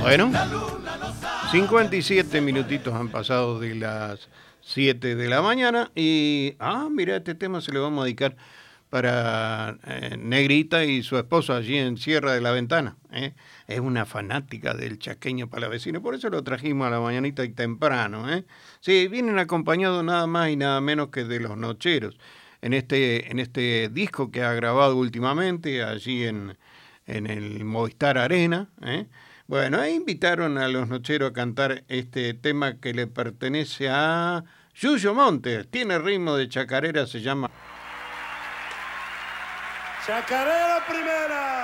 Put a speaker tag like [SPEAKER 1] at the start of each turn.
[SPEAKER 1] Bueno, 57 minutitos han pasado de las 7 de la mañana y, mira, este tema se lo vamos a dedicar para Negrita y su esposo allí en Sierra de la Ventana. Es una fanática del chaqueño palavecino, por eso lo trajimos a la mañanita y temprano. Sí, vienen acompañados nada más y nada menos que de Los Nocheros, en este disco que ha grabado últimamente allí en el Movistar Arena. Bueno, ahí invitaron a Los Nocheros a cantar este tema que le pertenece a Yuyo Montes. Tiene ritmo de chacarera, se llama
[SPEAKER 2] Chacarera Primera.